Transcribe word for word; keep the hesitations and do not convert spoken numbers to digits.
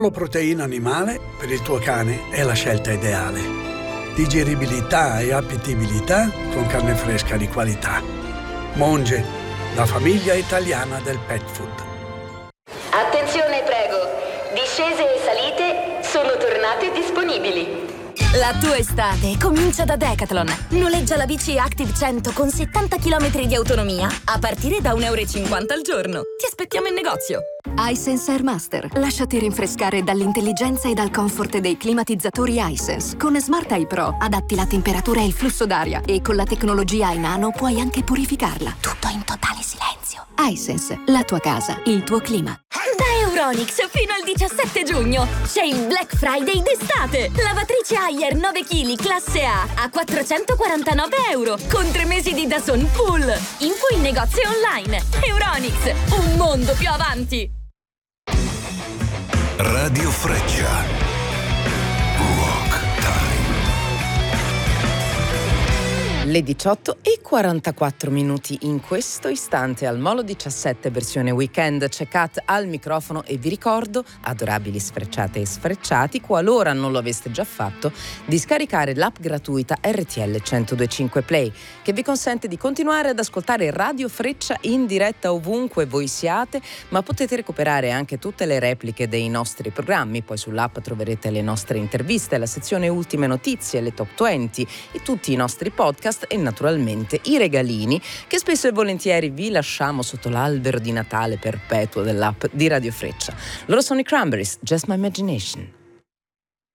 La proteina animale per il tuo cane è la scelta ideale. Digeribilità e appetibilità con carne fresca di qualità. Monge, la famiglia italiana del pet food. Attenzione, prego. Discese e salite sono tornate disponibili. La tua estate comincia da Decathlon. Noleggia la bici Active cento con settanta chilometri di autonomia a partire da un euro e cinquanta al giorno. Ti aspettiamo in negozio. iSense Airmaster. Lasciati rinfrescare dall'intelligenza e dal comfort dei climatizzatori iSense. Con Smart Eye Pro adatti la temperatura e il flusso d'aria e con la tecnologia iNano puoi anche purificarla. Tutto in totale silenzio. iSense, la tua casa, il tuo clima. Da Euronics fino al diciassette giugno c'è il Black Friday d'estate. Lavatrice Haier nove chili classe A a quattrocentoquarantanove euro con tre mesi di DAZN full. Info in negozio online. Euronics, un mondo più avanti. Radio Freccia. Rock Time. Le diciotto e quarantaquattro minuti in questo istante al Molo diciassette versione weekend. C'è Kat al microfono e vi ricordo, adorabili sfrecciate e sfrecciati, qualora non lo aveste già fatto, di scaricare l'app gratuita R T L centodue e cinque Play, che vi consente di continuare ad ascoltare Radio Freccia in diretta ovunque voi siate, ma potete recuperare anche tutte le repliche dei nostri programmi. Poi sull'app troverete le nostre interviste, la sezione ultime notizie, le top venti e tutti i nostri podcast e naturalmente i regalini che spesso e volentieri vi lasciamo sotto l'albero di Natale perpetuo dell'app di Radio Freccia. Loro sono i Cranberries, Just My Imagination.